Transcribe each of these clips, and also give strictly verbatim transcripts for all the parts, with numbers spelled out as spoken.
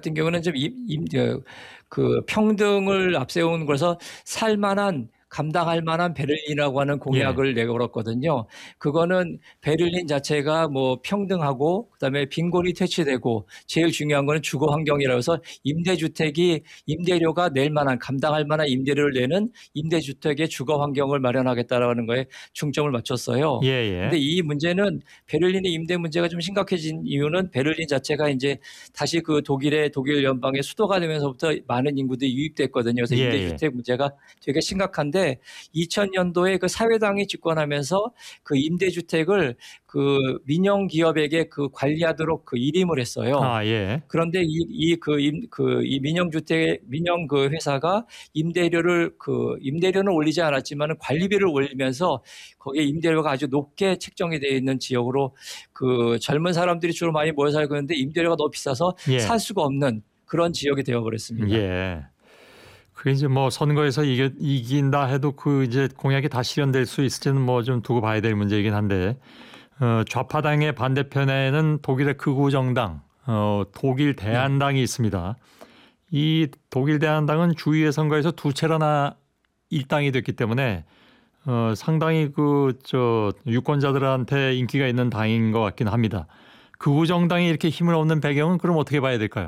같은 경우는 좀 임, 임, 그, 그 평등을 앞세운 거라서 살만한 감당할 만한 베를린이라고 하는 예. 공약을 내걸었거든요. 그거는 베를린 자체가 뭐 평등하고 그다음에 빈곤이 퇴치되고 제일 중요한 거는 주거 환경이라고 해서 임대주택이 임대료가 낼 만한 감당할 만한 임대료를 내는 임대주택의 주거 환경을 마련하겠다라는 거에 중점을 맞췄어요. 예예. 근데 이 문제는 베를린의 임대 문제가 좀 심각해진 이유는 베를린 자체가 이제 다시 그 독일의 독일 연방의 수도가 되면서부터 많은 인구들이 유입됐거든요. 그래서 예예. 임대주택 문제가 되게 심각한데 이천 년도에 그 사회당이 집권하면서 그 임대주택을 그 민영 기업에게 그 관리하도록 그 일임을 했어요. 아 예. 그런데 이 이 그 임 그 이 민영 주택 민영 그 회사가 임대료를 그 임대료는 올리지 않았지만은 관리비를 올리면서 거기에 임대료가 아주 높게 책정이 되어 있는 지역으로 그 젊은 사람들이 주로 많이 모여 살고 있는데 임대료가 너무 비싸서 예. 살 수가 없는 그런 지역이 되어 버렸습니다. 예. 그게 이제 뭐 선거에서 이겨, 이긴다 해도 그 이제 공약이 다 실현될 수 있을지는 뭐 좀 두고 봐야 될 문제이긴 한데 어, 좌파당의 반대편에는 독일의 극우 정당 어, 독일 네. 대한당이 있습니다. 이 독일 대한당은 주의회 선거에서 두 차례나 일당이 됐기 때문에 어, 상당히 그 저 유권자들한테 인기가 있는 당인 것 같긴 합니다. 극우 정당이 이렇게 힘을 얻는 배경은 그럼 어떻게 봐야 될까요?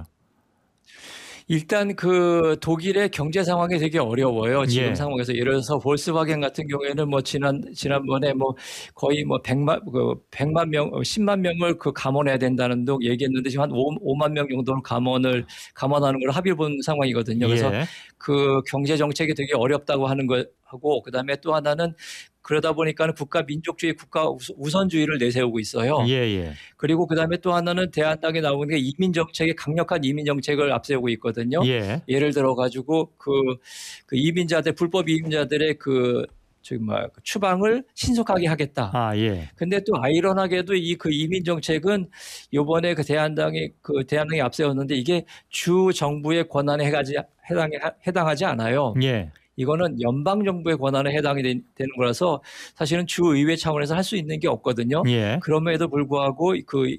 일단 그 독일의 경제 상황이 되게 어려워요. 지금 예. 상황에서 예를 들어서 볼스바겐 같은 경우에는 뭐 지난 지난번에 뭐 거의 뭐 백만 그 백만 명, 어, 십만 명을 그 감원해야 된다는 등 얘기했는데 지금 한 오, 만명 정도는 감원을 감원하는 걸 합의를 본 상황이거든요. 그래서 예. 그 경제 정책이 되게 어렵다고 하는 거 하고 그다음에 또 하나는 그러다 보니까는 국가 민족주의, 국가 우선- 우선주의를 내세우고 있어요. 예예. 그리고 그다음에 또 하나는 대한당에 나오는 게 이민 정책에 강력한 이민 정책을 앞세우고 있거든요. 예. 예를 들어 가지고 그, 그 이민자들 불법 이민자들의 그 저기 뭐야 그 추방을 신속하게 하겠다. 아 예. 근데 또 아이러니하게도 이 그 이민 정책은 요번에 그 대한당이 그 대한당이 앞세웠는데 이게 주 정부의 권한에 해가지 해당해 해당하지 않아요. 예. 이거는 연방 정부의 권한에 해당이 되- 되는 거라서 사실은 주의회 차원에서 할 수 있는 게 없거든요. 예. 그럼에도 불구하고 그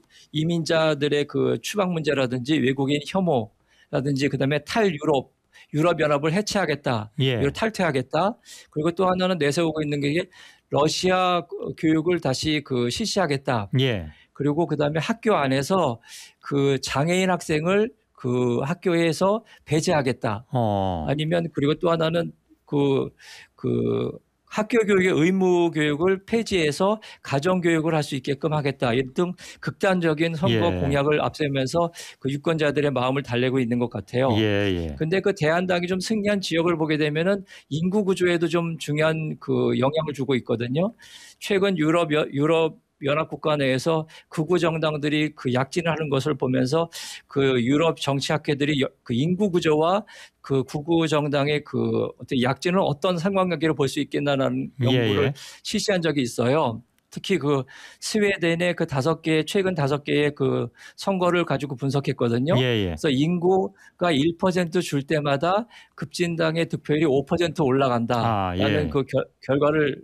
이민자들의 그 추방 문제라든지 외국인 혐오라든지 그다음에 탈유럽 유럽 연합을 해체하겠다. 이걸 예. 탈퇴하겠다. 그리고 또 하나는 내세우고 있는 게 러시아 교육을 다시 그 실시하겠다. 예. 그리고 그다음에 학교 안에서 그 장애인 학생을 그 학교에서 배제하겠다. 어. 아니면 그리고 또 하나는 그, 그 학교 교육의 의무 교육을 폐지해서 가정 교육을 할 수 있게끔 하겠다. 이런 등 극단적인 선거 예. 공약을 앞세우면서 그 유권자들의 마음을 달래고 있는 것 같아요. 예예. 근데 그 대한당이 좀 승리한 지역을 보게 되면은 인구 구조에도 좀 중요한 그 영향을 주고 있거든요. 최근 유럽 여- 유럽 연합 국가 내에서 극우 정당들이 그 약진을 하는 것을 보면서 그 유럽 정치학회들이 여- 그 인구 구조와 그 극우 정당의 그 어떤 약진을 어떤 상관관계로 볼 수 있겠나라는 연구를 예예. 실시한 적이 있어요. 특히 그 스웨덴의 그 다섯 개 최근 다섯 개의 그 선거를 가지고 분석했거든요. 예예. 그래서 인구가 일 퍼센트 줄 때마다 급진당의 득표율이 오 퍼센트 아 올라간다라는 예. 그 결, 결과를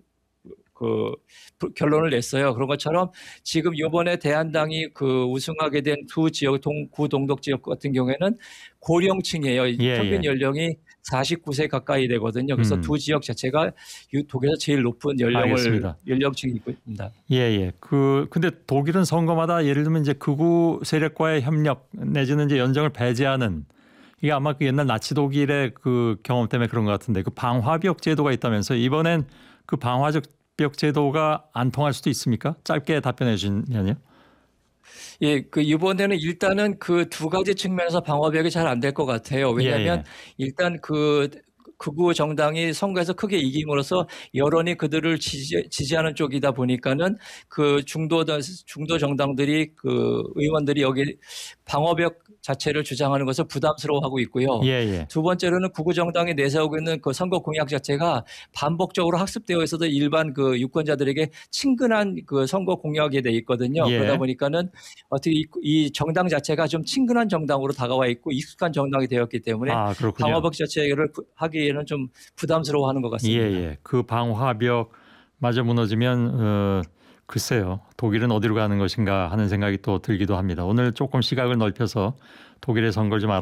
그 부- 결론을 냈어요. 그런 것처럼 지금 이번에 대한당이 그 우승하게 된 두 지역 동, 구동독 지역 같은 경우에는 고령층이에요. 평균 예예. 연령이 사십구 세 가까이 되거든요. 그래서 음. 두 지역 자체가 유- 독일에서 제일 높은 연령을 알겠습니다. 연령층이 있고 있습니다. 예예. 그 근데 독일은 선거마다 예를 들면 이제 극우 세력과의 협력 내지는 이제 연정을 배제하는 이게 아마 그 옛날 나치 독일의 그 경험 때문에 그런 것 같은데 그 방화벽 제도가 있다면서 이번엔 그 방화벽 제도가 안 통할 수도 있습니까? 짧게 답변해 주시면요. 예, 그 이번에는 일단은 그 두 가지 측면에서 방어벽이 잘 안 될 것 같아요. 왜냐하면 예예. 일단 그 극우 정당이 선거에서 크게 이김으로써 여론이 그들을 지지, 지지하는 쪽이다 보니까는 그 중도 중도 정당들이 그 의원들이 여기 방어벽 자체를 주장하는 것을 부담스러워하고 있고요. 예예. 두 번째로는 극우 정당이 내세우고 있는 그 선거 공약 자체가 반복적으로 학습되어 있어서 일반 그 유권자들에게 친근한 그 선거 공약이 돼 있거든요. 그러다 예. 보니까는 어떻게 이, 이 정당 자체가 좀 친근한 정당으로 다가와 있고 익숙한 정당이 되었기 때문에 아 그렇군요. 방어벽 자체를 부- 하기에는 좀 부담스러워하는 것 같습니다. 예예. 그 방화벽 마저 무너지면 어, 글쎄요. 독일은 어디로 가는 것인가 하는 생각이 또 들기도 합니다. 오늘 조금 시각을 넓혀서 독일의 선거를 좀 알아